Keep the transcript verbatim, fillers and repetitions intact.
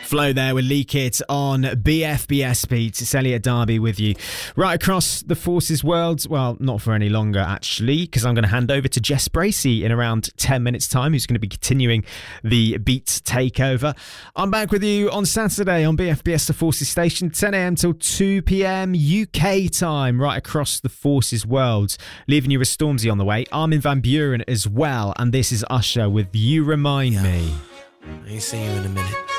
Flow there with Lee Kit on B F B S Beats. It's Elliot Darby with you right across the Forces world. Well, not for any longer actually, because I'm going to hand over to Jess Bracey in around ten minutes time, who's going to be continuing the Beats takeover. I'm back with you on Saturday on B F B S The Forces station, ten a.m. till two p.m. U K time, right across the Forces world. Leaving you with Stormzy on the way, Armin van Buuren as well, and this is Usher with You Remind Yo, Me. I ain't seen you in a minute.